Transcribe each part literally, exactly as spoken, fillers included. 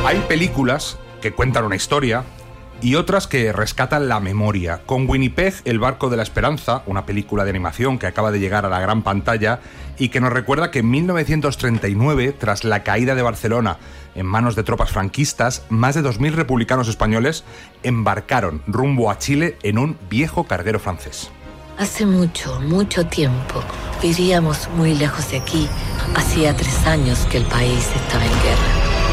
Hay películas que cuentan una historia y otras que rescatan la memoria. Con Winnipeg, el barco de la esperanza, una película de animación que acaba de llegar a la gran pantalla y que nos recuerda que en mil novecientos treinta y nueve, tras la caída de Barcelona en manos de tropas franquistas, más de dos mil republicanos españoles embarcaron rumbo a Chile en un viejo carguero francés. Hace mucho, mucho tiempo, vivíamos muy lejos de aquí. Hacía tres años que el país estaba en guerra.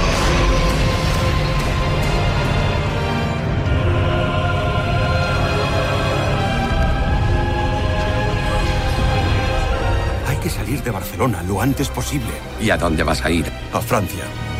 Hay que salir de Barcelona lo antes posible. ¿Y a dónde vas a ir? A Francia.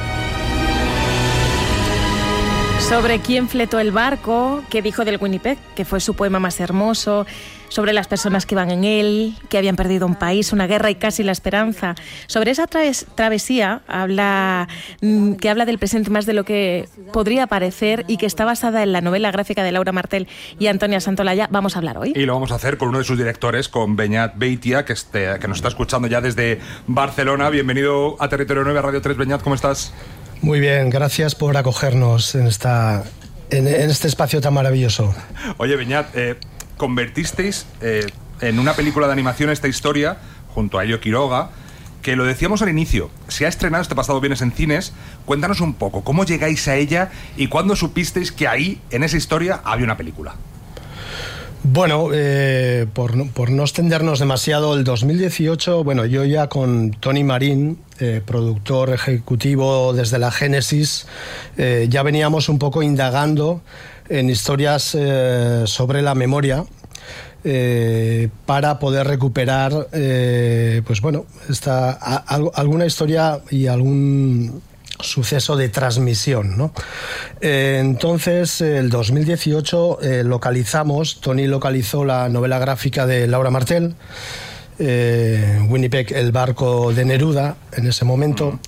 Sobre quién fletó el barco, qué dijo del Winnipeg, que fue su poema más hermoso, sobre las personas que iban en él, que habían perdido un país, una guerra y casi la esperanza. Sobre esa traves- travesía habla, que habla del presente más de lo que podría parecer y que está basada en la novela gráfica de Laura Martel y Antonia Santolaya. Vamos a hablar hoy. Y lo vamos a hacer con uno de sus directores, con Beñat Beitia, que, este, que nos está escuchando ya desde Barcelona. Bienvenido a Territorio nueve, a Radio tres. Beñat, ¿cómo estás? Muy bien, gracias por acogernos en, esta, en, en este espacio tan maravilloso. Oye, Beñat, eh, convertisteis eh, en una película de animación esta historia, junto a Elio Quiroga, que lo decíamos al inicio, se ha estrenado este pasado viernes en cines. Cuéntanos un poco, ¿cómo llegáis a ella y cuándo supisteis que ahí, en esa historia, había una película? Bueno, eh, por, no, por no extendernos demasiado, el dos mil dieciocho, bueno, yo ya con Toni Marín, eh, productor ejecutivo desde la Génesis, eh, ya veníamos un poco indagando en historias eh, sobre la memoria, eh, para poder recuperar, eh, pues bueno, esta, a, a, alguna historia y algún suceso de transmisión, ¿no? Eh, entonces, el dos mil dieciocho eh, localizamos, Toni localizó la novela gráfica de Laura Martel, eh, Winnipeg, el barco de Neruda, en ese momento.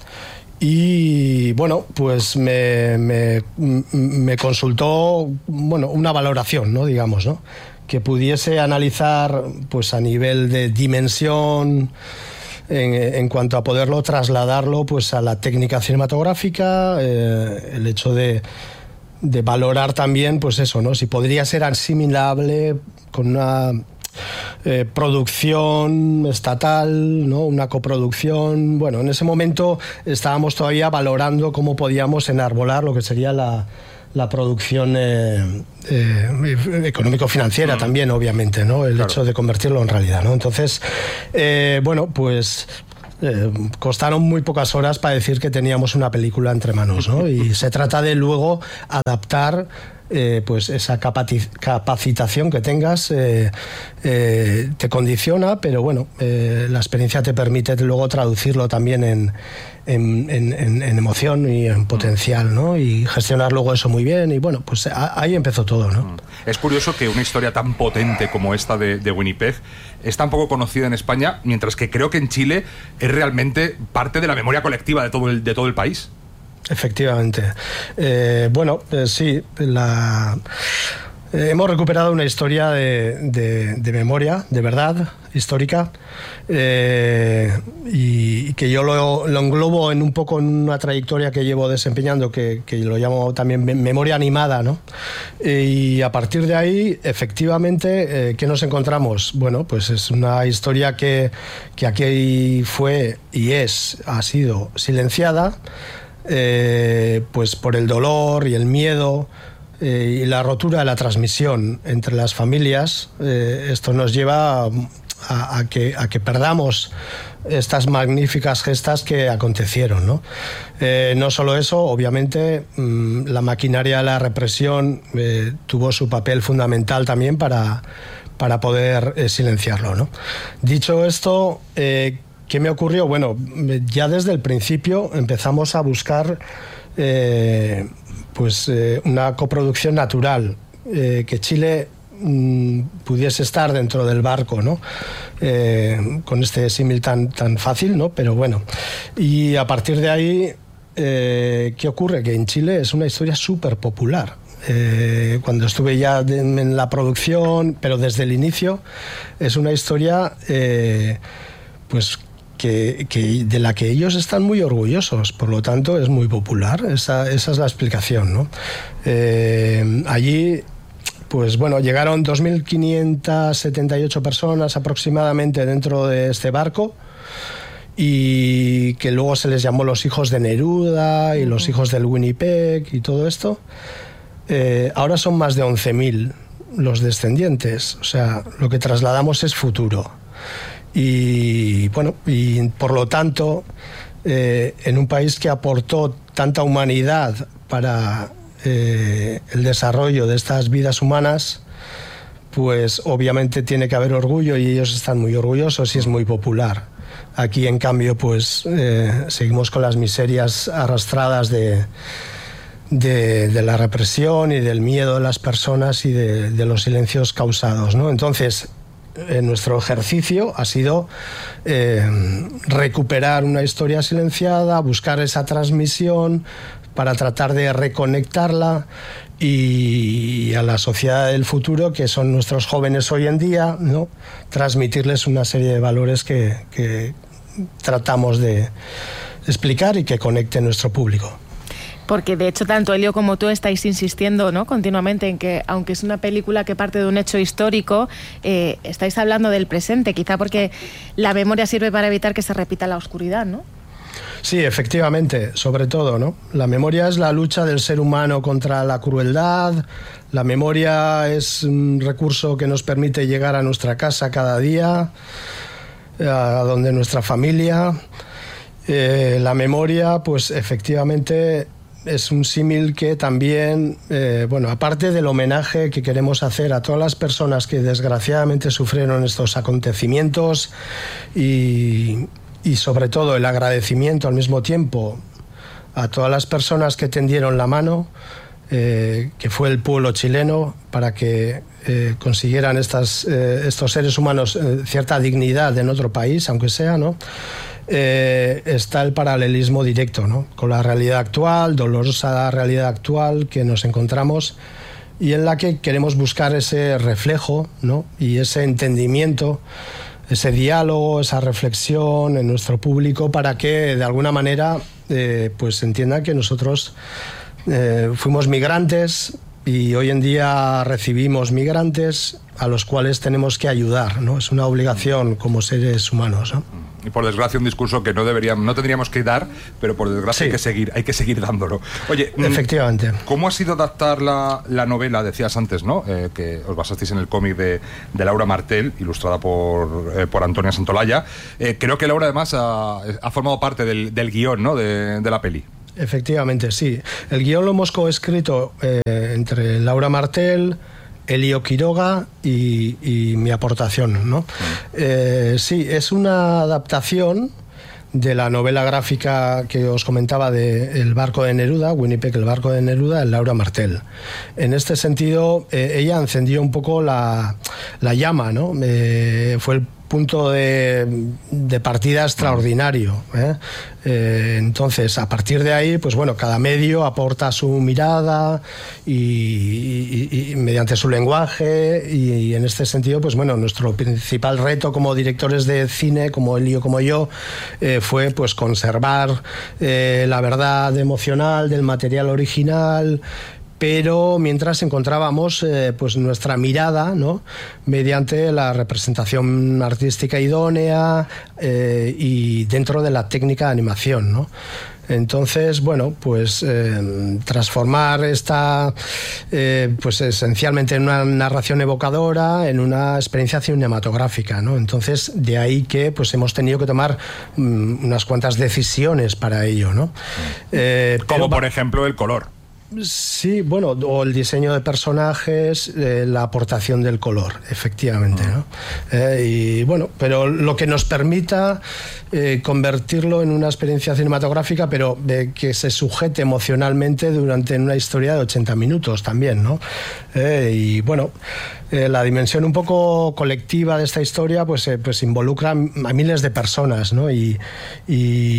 Y bueno, pues me, me, me consultó, bueno, una valoración, ¿no? Digamos, ¿no? Que pudiese analizar, pues a nivel de dimensión, En, en cuanto a poderlo trasladarlo pues a la técnica cinematográfica, eh, el hecho de, de valorar también pues eso, ¿no? Si podría ser asimilable con una eh, producción estatal, ¿no? Una coproducción. Bueno, en ese momento estábamos todavía valorando cómo podíamos enarbolar lo que sería la la producción eh, eh, económico-financiera mm. también, obviamente, ¿no? El claro. hecho de convertirlo en realidad, ¿no? Entonces, eh, bueno, pues eh, costaron muy pocas horas para decir que teníamos una película entre manos, ¿no? Y se trata de luego adaptar Eh, pues esa capaci- capacitación que tengas, eh, eh, te condiciona, pero bueno, eh, la experiencia te permite luego traducirlo también en, en, en, en emoción y en potencial, ¿no? Y gestionar luego eso muy bien, y bueno, pues a, ahí empezó todo, ¿no? Es curioso que una historia tan potente como esta de, de Winnipeg es tan poco conocida en España, mientras que creo que en Chile es realmente parte de la memoria colectiva de todo el, de todo el país. Efectivamente. Eh, bueno, eh, sí, la, eh, hemos recuperado una historia de, de, de memoria, de verdad, histórica, eh, y, y que yo lo, lo englobo en un poco en una trayectoria que llevo desempeñando, que, que lo llamo también memoria animada, ¿no? Y a partir de ahí, efectivamente, eh, ¿qué nos encontramos? Bueno, pues es una historia que, que aquí fue y es, ha sido silenciada, Eh, pues por el dolor y el miedo eh, y la rotura de la transmisión entre las familias. Eh, esto nos lleva a, a, que, a que perdamos estas magníficas gestas que acontecieron, ¿no? Eh, no solo eso, obviamente mmm, la maquinaria de la represión eh, tuvo su papel fundamental también para, para poder eh, silenciarlo, ¿no? Dicho esto, eh, ¿qué me ocurrió? Bueno, ya desde el principio empezamos a buscar eh, pues, eh, una coproducción natural, eh, que Chile mmm, pudiese estar dentro del barco, ¿no? Eh, con este símil tan, tan fácil, ¿no? Pero bueno, y a partir de ahí, eh, ¿qué ocurre? Que en Chile es una historia súper popular. Eh, cuando estuve ya de, en la producción, pero desde el inicio, es una historia eh, pues que, que de la que ellos están muy orgullosos, por lo tanto es muy popular. Esa, esa es la explicación, ¿no? Eh, allí, pues bueno, llegaron dos mil quinientas setenta y ocho personas aproximadamente dentro de este barco, y que luego se les llamó los hijos de Neruda y los hijos del Winnipeg y todo esto. Eh, ahora son más de once mil los descendientes, o sea, lo que trasladamos es futuro. Y bueno, y por lo tanto, eh, en un país que aportó tanta humanidad para eh, el desarrollo de estas vidas humanas, pues obviamente tiene que haber orgullo, y ellos están muy orgullosos y es muy popular. Aquí, en cambio, pues eh, seguimos con las miserias arrastradas de, de, de la represión y del miedo de las personas y de, de los silencios causados, ¿no? Entonces, eh, nuestro ejercicio ha sido eh, recuperar una historia silenciada, buscar esa transmisión para tratar de reconectarla y a la sociedad del futuro, que son nuestros jóvenes hoy en día, ¿no? Transmitirles una serie de valores que, que tratamos de explicar y que conecten nuestro público. Porque de hecho tanto Elio como tú estáis insistiendo, ¿no?, continuamente en que, aunque es una película que parte de un hecho histórico, eh, estáis hablando del presente, quizá porque la memoria sirve para evitar que se repita la oscuridad, ¿no? Sí, efectivamente, sobre todo, ¿no? La memoria es la lucha del ser humano contra la crueldad. La memoria es un recurso que nos permite llegar a nuestra casa cada día, a donde nuestra familia. Eh, la memoria, pues efectivamente, es un símil que también, eh, bueno, aparte del homenaje que queremos hacer a todas las personas que desgraciadamente sufrieron estos acontecimientos, y y sobre todo el agradecimiento al mismo tiempo a todas las personas que tendieron la mano, eh, que fue el pueblo chileno, para que eh, consiguieran estas, eh, estos seres humanos eh, cierta dignidad en otro país, aunque sea, ¿no? Eh, está el paralelismo directo, ¿no?, con la realidad actual, dolorosa realidad actual que nos encontramos, y en la que queremos buscar ese reflejo, ¿no?, y ese entendimiento, ese diálogo, esa reflexión en nuestro público, para que de alguna manera eh, pues entiendan que nosotros eh, fuimos migrantes y hoy en día recibimos migrantes a los cuales tenemos que ayudar, ¿no? Es una obligación como seres humanos, ¿no? Y por desgracia un discurso que no deberíamos, no tendríamos que dar, pero por desgracia sí. hay que seguir, hay que seguir dándolo. Oye, efectivamente. ¿Cómo ha sido adaptar la, la novela? Decías antes, ¿no? Eh, que os basasteis en el cómic de, de Laura Martel, ilustrada por, eh, por Antonia Santolaya. Eh, creo que Laura además ha, ha formado parte del, del guión, ¿no?, de, de la peli. Efectivamente, sí. El guión lo hemos coescrito eh, entre Laura Martel, Elio Quiroga y, y mi aportación, ¿no? Mm. Eh, sí, es una adaptación de la novela gráfica que os comentaba de El barco de Neruda, Winnipeg, el barco de Neruda, de Laura Martel. En este sentido, eh, ella encendió un poco la, la llama, ¿no? Eh, fue el punto de, de partida extraordinario, ¿eh? Eh, entonces, a partir de ahí, pues bueno, cada medio aporta su mirada y, y, y mediante su lenguaje, y, y en este sentido, pues bueno, nuestro principal reto como directores de cine, como Elio, como yo, eh, fue pues conservar eh, la verdad emocional del material original, pero mientras encontrábamos eh, pues nuestra mirada, ¿no?, mediante la representación artística idónea eh, y dentro de la técnica de animación, ¿no? Entonces, bueno, pues eh, transformar esta, eh, pues esencialmente en una narración evocadora, en una experiencia cinematográfica, ¿no? Entonces, de ahí que pues hemos tenido que tomar um, unas cuantas decisiones para ello, ¿no? Eh, Como pero, por ejemplo el color. Sí, bueno, o el diseño de personajes, eh, la aportación del color, efectivamente, ¿no? Eh, y bueno, pero lo que nos permita eh, convertirlo en una experiencia cinematográfica, pero eh, que se sujete emocionalmente durante una historia de ochenta minutos también, ¿no? Eh, y bueno, eh, la dimensión un poco colectiva de esta historia, pues, eh, pues involucra a miles de personas, ¿no? Y, y,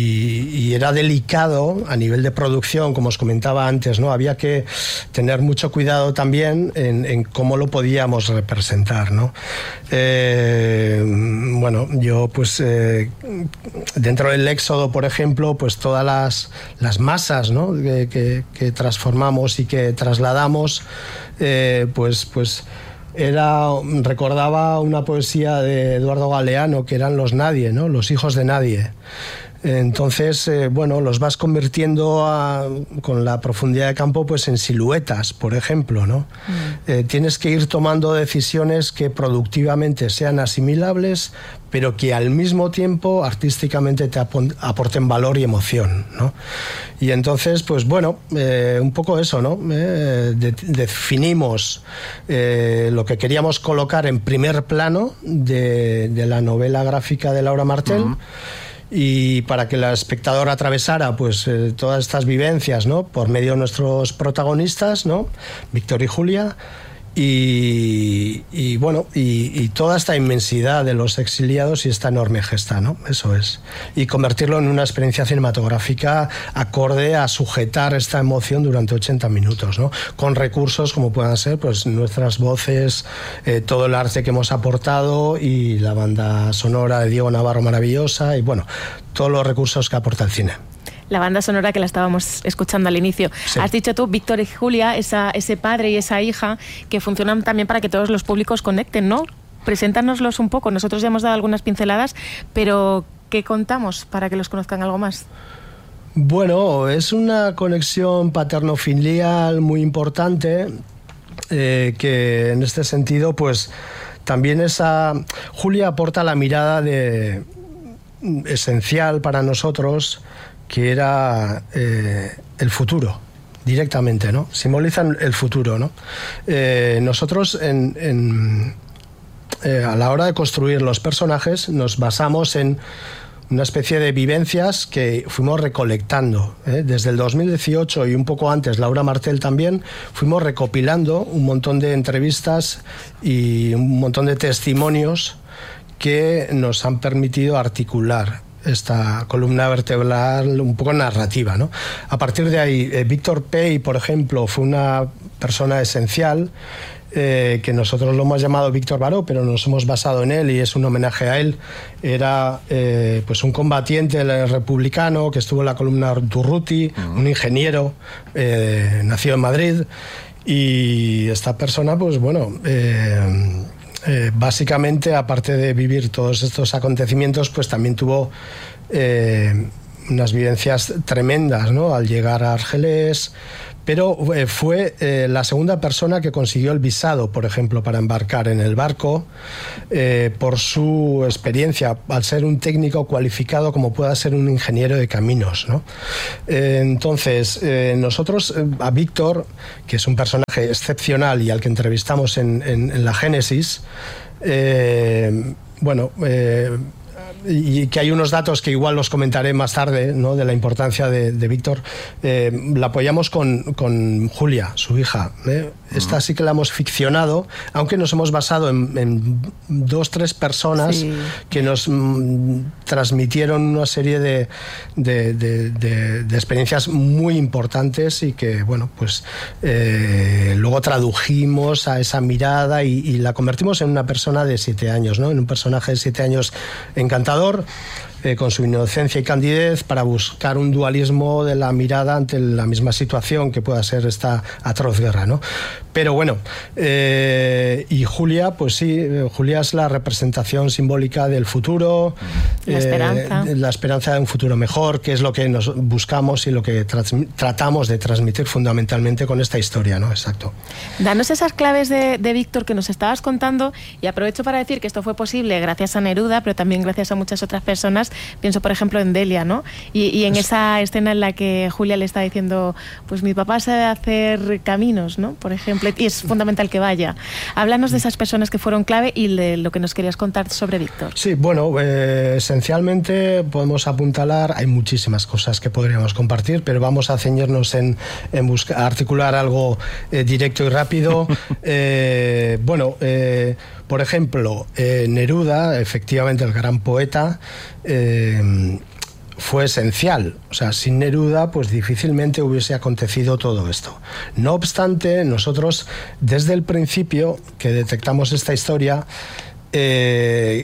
y era delicado a nivel de producción, como os comentaba antes, ¿no? Había que tener mucho cuidado también en, en cómo lo podíamos representar, ¿no? Eh, bueno, yo pues eh, dentro del Éxodo, por ejemplo, pues todas las, las masas, ¿no?, que, que, que transformamos y que trasladamos, eh, pues, pues era, recordaba una poesía de Eduardo Galeano, que eran los nadie, ¿no?, los hijos de nadie. Entonces, eh, bueno, los vas convirtiendo a, con la profundidad de campo, pues en siluetas, por ejemplo, ¿no? Mm. Eh, tienes que ir tomando decisiones que productivamente sean asimilables, pero que al mismo tiempo artísticamente te aporten valor y emoción, ¿no? Y entonces, pues bueno, eh, un poco eso, ¿no? Eh, de, definimos eh, lo que queríamos colocar en primer plano de, de la novela gráfica de Laura Martel. Uh-huh. Y para que el espectador atravesara pues eh, todas estas vivencias, ¿no?, por medio de nuestros protagonistas, ¿no?, Víctor y Julia, y, y bueno, y, y toda esta inmensidad de los exiliados y esta enorme gesta, ¿no? Eso es. Y convertirlo en una experiencia cinematográfica acorde a sujetar esta emoción durante ochenta minutos, ¿no?, con recursos como puedan ser pues nuestras voces, eh, todo el arte que hemos aportado y la banda sonora de Diego Navarro maravillosa y bueno, todos los recursos que aporta el cine. La banda sonora que la estábamos escuchando al inicio. Sí. Has dicho tú, Víctor y Julia, esa, ese padre y esa hija, que funcionan también para que todos los públicos conecten, ¿no? Preséntanoslos un poco. Nosotros ya hemos dado algunas pinceladas, pero ¿qué contamos para que los conozcan algo más? Bueno, es una conexión paterno-filial muy importante, eh, que en este sentido, pues también esa... Julia aporta la mirada de... esencial para nosotros, que era eh, el futuro, directamente, ¿no? Simbolizan el futuro, ¿no? Eh, nosotros, en, en, eh, a la hora de construir los personajes, nos basamos en una especie de vivencias que fuimos recolectando. ¿eh? Desde el dos mil dieciocho y un poco antes, Laura Martel también, fuimos recopilando un montón de entrevistas y un montón de testimonios que nos han permitido articular esta columna vertebral un poco narrativa, ¿no? A partir de ahí, eh, Víctor Pey, por ejemplo, fue una persona esencial, eh, que nosotros lo hemos llamado Víctor Baró, pero nos hemos basado en él y es un homenaje a él. Era eh, pues un combatiente republicano que estuvo en la columna Durruti, uh-huh. un ingeniero, eh, nacido en Madrid, y esta persona, pues bueno... Eh, Eh, básicamente, aparte de vivir todos estos acontecimientos, pues también tuvo eh, unas vivencias tremendas, ¿no?, al llegar a Argelés, pero eh, fue eh, la segunda persona que consiguió el visado, por ejemplo, para embarcar en el barco, eh, por su experiencia, al ser un técnico cualificado como pueda ser un ingeniero de caminos, ¿no? Eh, entonces, eh, nosotros, eh, a Víctor, que es un personaje excepcional y al que entrevistamos en, en, en la Génesis, eh, bueno... Eh, y que hay unos datos que igual los comentaré más tarde, ¿no?, de la importancia de, de Víctor. Eh, la apoyamos con, con Julia, su hija, ¿eh? Uh-huh. Esta sí que la hemos ficcionado, aunque nos hemos basado en, en dos, tres personas sí. que nos mm, transmitieron una serie de, de, de, de, de experiencias muy importantes y que, bueno, pues eh, luego tradujimos a esa mirada y, y la convertimos en una persona de siete años, ¿no?, en un personaje de siete años encantador, eh, con su inocencia y candidez, para buscar un dualismo de la mirada ante la misma situación que pueda ser esta atroz guerra, ¿no? Pero bueno, eh, y Julia, pues sí, Julia es la representación simbólica del futuro, la esperanza, eh, la esperanza de un futuro mejor, que es lo que nos buscamos y lo que tra- tratamos de transmitir fundamentalmente con esta historia, ¿no? Exacto. Danos esas claves de, de Víctor que nos estabas contando, y aprovecho para decir que esto fue posible gracias a Neruda, pero también gracias a muchas otras personas. Pienso, por ejemplo, en Delia, ¿no? Y, y en esa escena en la que Julia le está diciendo, pues mi papá sabe hacer caminos, ¿no?, por ejemplo, y es fundamental que vaya. Háblanos de esas personas que fueron clave y de lo que nos querías contar sobre Víctor. Sí, bueno, eh, esencialmente podemos apuntalar, hay muchísimas cosas que podríamos compartir, pero vamos a ceñirnos en, en buscar, articular algo eh, directo y rápido. eh, bueno, eh, por ejemplo, eh, Neruda, efectivamente el gran poeta, eh, fue esencial. O sea, sin Neruda, pues difícilmente hubiese acontecido todo esto. No obstante, nosotros, desde el principio que detectamos esta historia, eh,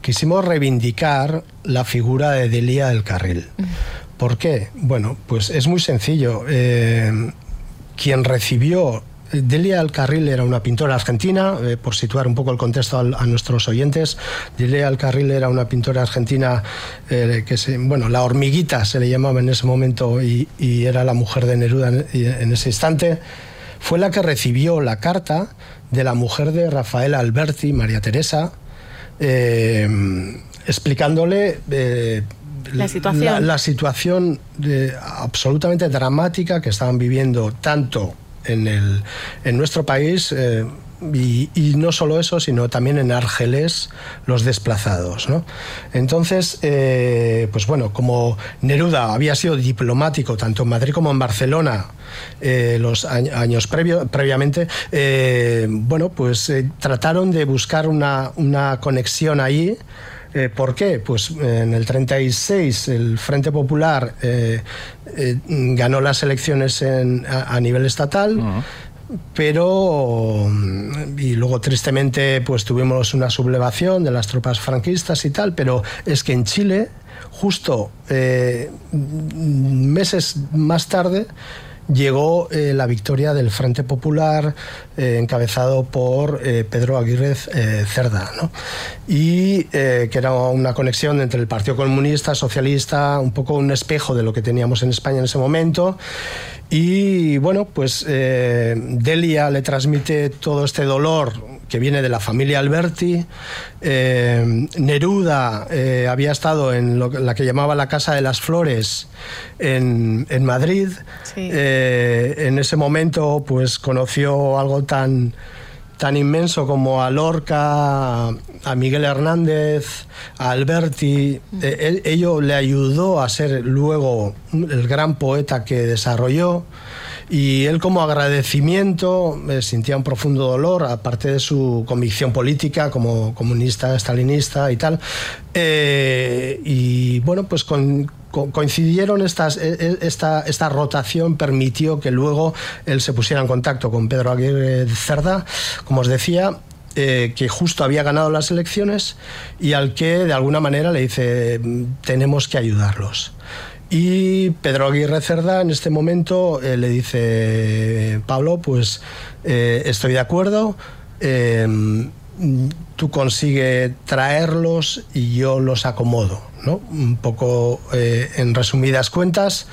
quisimos reivindicar la figura de Delia del Carril. ¿Por qué? Bueno, pues es muy sencillo. Eh, quien recibió... Delia del Carril era una pintora argentina, eh, por situar un poco el contexto a, a nuestros oyentes. Delia del Carril era una pintora argentina eh, que se, bueno, la hormiguita se le llamaba en ese momento, y, y era la mujer de Neruda en, en ese instante. Fue la que recibió la carta de la mujer de Rafael Alberti, María Teresa, eh, explicándole eh, la situación, la, la situación de, absolutamente dramática que estaban viviendo tanto en, el, en nuestro país, eh, y, y no solo eso, sino también en Argelés, los desplazados, ¿no? Entonces, eh, pues bueno, como Neruda había sido diplomático tanto en Madrid como en Barcelona eh, los años, años previo, previamente, eh, bueno, pues eh, trataron de buscar una, una conexión ahí. Eh, ¿Por qué? Pues eh, en el treinta y seis el Frente Popular eh, eh, ganó las elecciones en, a, a nivel estatal. Uh-huh. Pero, y luego tristemente pues tuvimos una sublevación de las tropas franquistas y tal, pero es que en Chile, justo eh, meses más tarde, llegó eh, la victoria del Frente Popular, eh, encabezado por eh, Pedro Aguirre eh, Cerda, ¿no? Y eh, que era una conexión entre el Partido Comunista, Socialista, un poco un espejo de lo que teníamos en España en ese momento. Y bueno, pues eh, Delia le transmite todo este dolor que viene de la familia Alberti. Eh, Neruda eh, había estado en lo, la que llamaba la Casa de las Flores en, en Madrid. Sí. Eh, en ese momento pues conoció algo tan, tan inmenso como a Lorca, a Miguel Hernández, a Alberti. Eh, él, ello le ayudó a ser luego el gran poeta que desarrolló. Y él, como agradecimiento, eh, sentía un profundo dolor, aparte de su convicción política como comunista, stalinista y tal. Eh, y bueno, pues con, con, coincidieron estas, esta, esta rotación permitió que luego él se pusiera en contacto con Pedro Aguirre Cerda, como os decía, eh, que justo había ganado las elecciones y al que de alguna manera le dice: tenemos que ayudarlos. Y Pedro Aguirre Cerda en este momento eh, le dice: Pablo, pues eh, estoy de acuerdo, eh, tú consigue traerlos y yo los acomodo, ¿no? Un poco eh, en resumidas cuentas.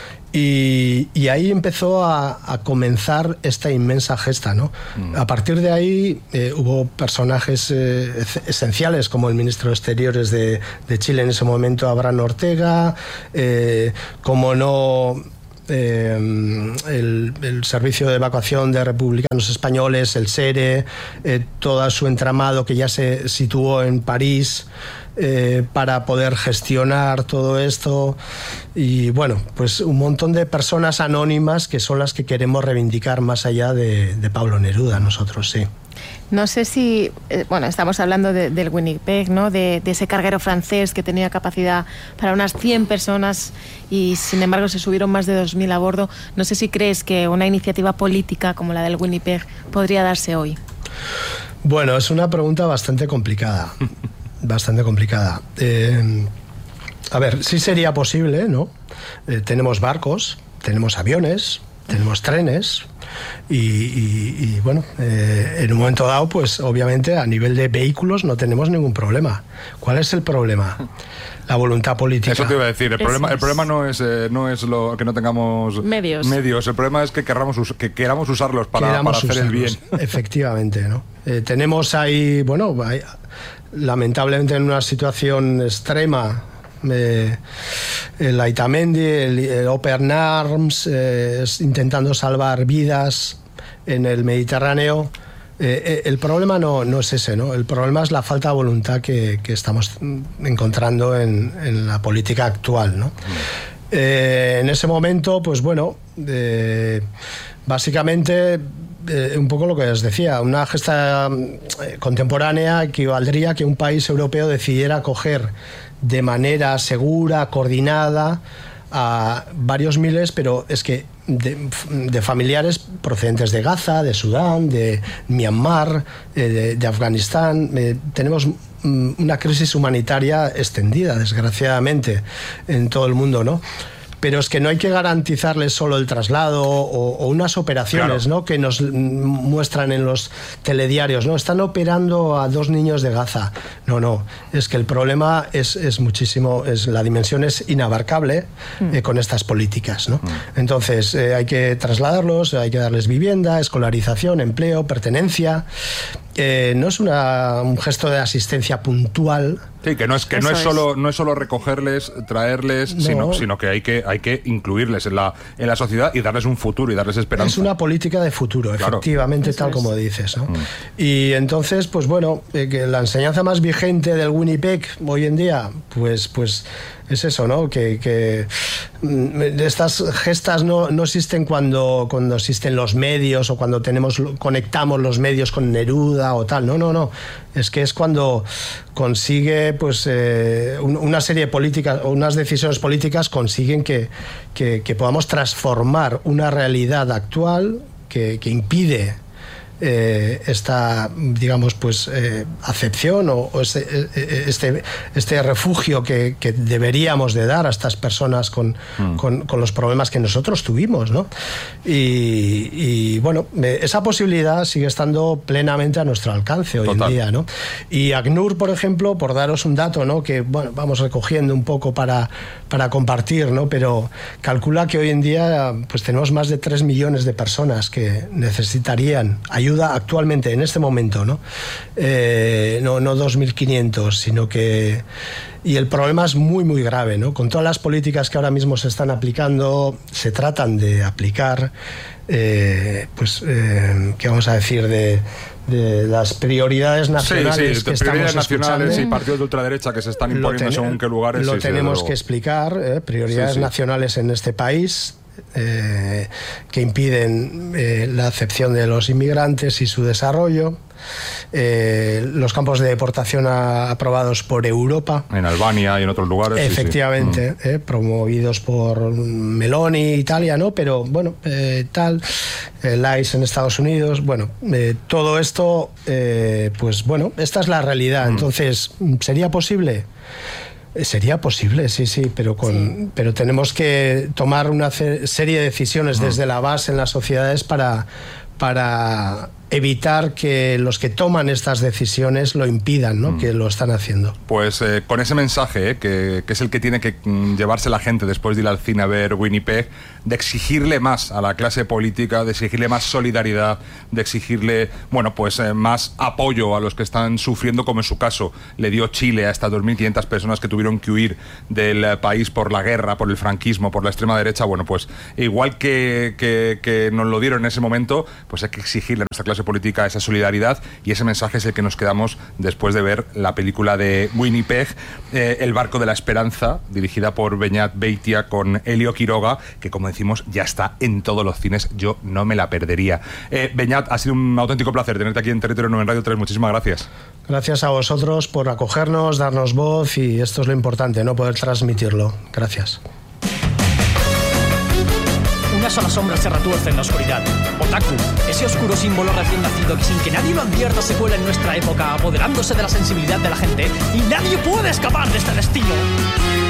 Y, y ahí empezó a, a comenzar esta inmensa gesta, ¿no? Mm. A partir de ahí eh, hubo personajes eh, esenciales como el ministro de Exteriores de, de Chile en ese momento, Abraham Ortega, eh, como no... Eh, el, el Servicio de Evacuación de Republicanos Españoles, el SERE, eh, todo su entramado que ya se situó en París eh, para poder gestionar todo esto. Y bueno, pues un montón de personas anónimas que son las que queremos reivindicar más allá de, de Pablo Neruda, nosotros sí. No sé si, eh, bueno, estamos hablando de, del Winnipeg, ¿no? De, de ese carguero francés que tenía capacidad para unas cien personas y sin embargo se subieron más de dos mil a bordo. No sé si crees que una iniciativa política como la del Winnipeg podría darse hoy. Bueno, es una pregunta bastante complicada, bastante complicada. Eh, a ver, sí sería posible, ¿no? Eh, tenemos barcos, tenemos aviones, tenemos trenes. Y, y, y bueno, eh, en un momento dado, pues obviamente a nivel de vehículos no tenemos ningún problema. ¿Cuál es el problema? La voluntad política. Eso te iba a decir. El, problema, es. el problema no es eh, no es lo que no tengamos medios. medios. El problema es que queramos us- que queramos usarlos para, queramos para hacer usarlos, el bien. Efectivamente, ¿no? Eh, tenemos ahí, bueno, hay, lamentablemente en una situación extrema. Eh, el Aitamendi, el, el Open Arms, eh, intentando salvar vidas en el Mediterráneo. Eh, el problema no, no es ese, ¿no? El problema es la falta de voluntad que, que estamos encontrando en, en la política actual, ¿no? Eh, en ese momento, pues bueno, eh, básicamente... Eh, un poco lo que os decía, una gesta eh, contemporánea equivaldría a que un país europeo decidiera acoger de manera segura, coordinada, a varios miles, pero es que de, de familiares procedentes de Gaza, de Sudán, de Myanmar, eh, de, de Afganistán. Eh, tenemos una crisis humanitaria extendida, desgraciadamente, en todo el mundo, ¿no? Pero es que no hay que garantizarles solo el traslado o, o unas operaciones, claro, ¿no?, que nos muestran en los telediarios, ¿no? Están operando a dos niños de Gaza. No, no, es que el problema es, es muchísimo, es, la dimensión es inabarcable mm. eh, con estas políticas, ¿no? Mm. Entonces, eh, hay que trasladarlos, hay que darles vivienda, escolarización, empleo, pertenencia. Eh, no es una, un gesto de asistencia puntual. Sí, que no es que no es solo no es solo recogerles, traerles, no. sino, sino que hay que hay que incluirles en la en la sociedad y darles un futuro y darles esperanza. Es una política de futuro, claro, efectivamente, eso tal es. Como dices, ¿no? Mm. Y entonces, pues bueno, eh, que la enseñanza más vigente del Winnipeg hoy en día, pues pues es eso, ¿no? Que, que estas gestas no, no existen cuando, cuando existen los medios o cuando tenemos conectamos los medios con Neruda o tal. No, no, no. Es que es cuando consigue, pues, eh, una serie de políticas o unas decisiones políticas consiguen que, que, que podamos transformar una realidad actual que, que impide Eh, esta, digamos, pues eh, acepción o, o este, este, este refugio que, que deberíamos de dar a estas personas con, mm. con, con los problemas que nosotros tuvimos, ¿no? Y, y bueno, esa posibilidad sigue estando plenamente a nuestro alcance hoy Total. En día, ¿no? Y ACNUR, por ejemplo, por daros un dato, ¿no?, que bueno, vamos recogiendo un poco para, para compartir, ¿no?, pero calcula que hoy en día pues tenemos más de tres millones de personas que necesitarían ayuda actualmente, en este momento, ¿no? Eh, no, no dos mil quinientos, sino que... Y el problema es muy, muy grave, ¿no? Con todas las políticas que ahora mismo se están aplicando, se tratan de aplicar, eh, pues, eh, ¿qué vamos a decir? De... de las prioridades nacionales, sí, sí, que prioridades estamos nacionales y partidos de ultraderecha que se están imponiendo ten, según qué lugares. Lo sí, tenemos sí, que explicar, eh, prioridades sí, sí. nacionales en este país, eh, que impiden eh, la acepción de los inmigrantes y su desarrollo. Eh, los campos de deportación a, aprobados por Europa. En Albania y en otros lugares. Efectivamente, sí, sí. Eh, promovidos por Meloni, Italia, ¿no? Pero bueno, eh, tal, el I C E en Estados Unidos, bueno, eh, todo esto, eh, pues bueno, esta es la realidad. Mm. Entonces, ¿sería posible? Sería posible, sí, sí, pero con, sí. pero tenemos que tomar una serie de decisiones mm. desde la base en las sociedades para, para evitar que los que toman estas decisiones lo impidan, ¿no? Mm. Que lo están haciendo. Pues eh, con ese mensaje, eh, que, que es el que tiene que mm, llevarse la gente después de ir al cine a ver Winnipeg, de exigirle más a la clase política, de exigirle más solidaridad, de exigirle, bueno, pues eh, más apoyo a los que están sufriendo, como en su caso le dio Chile a estas dos mil quinientas personas que tuvieron que huir del eh, país por la guerra, por el franquismo, por la extrema derecha. Bueno, pues igual que, que, que nos lo dieron en ese momento, pues hay que exigirle a nuestra clase política esa solidaridad, y ese mensaje es el que nos quedamos después de ver la película de Winnipeg, eh, El barco de la esperanza, dirigida por Beñat Beitia con Elio Quiroga, que como decimos ya está en todos los cines. Yo no me la perdería. eh, Beñat, ha sido un auténtico placer tenerte aquí en Territorio nueve en Radio tres. Muchísimas gracias. Gracias a vosotros por acogernos, darnos voz, y esto es lo importante, no poder transmitirlo. Gracias. Una sola sombra se retuerce en la oscuridad. Otaku, ese oscuro símbolo recién nacido que sin que nadie lo advierta se cuela en nuestra época, apoderándose de la sensibilidad de la gente, y nadie puede escapar de este destino.